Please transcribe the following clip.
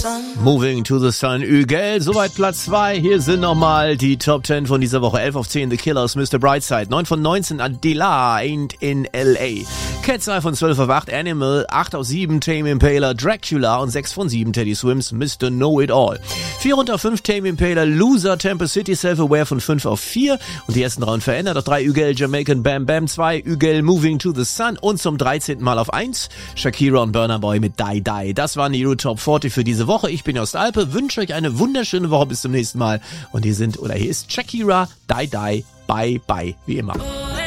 Moving to the Sun, Ügel, soweit Platz 2. Hier sind nochmal die Top 10 von dieser Woche. 11 auf 10, The Killers, Mr. Brightside. 9 von 19, Adela, Ain't in L.A. Cat's Eye von 12 auf 8, Animal. 8 auf 7, Tame Impala, Dracula. Und 6 von 7, Teddy Swims, Mr. Know It All. 4 runter auf 5, Tame Impala, Loser, Tempest City, Self-Aware von 5 auf 4. Und die ersten 3 verändert. Auf 3, Ügel, Jamaican Bam Bam. 2, Ügel, Moving to the Sun. Und zum 13. Mal auf 1, Shakira und Burna Boy mit Die Die. Das waren die Euro Top 40 für diese Woche. Ich bin Jost Alpe, wünsche euch eine wunderschöne Woche bis zum nächsten Mal. Und hier ist Shakira, Die Die, Bye Bye, wie immer.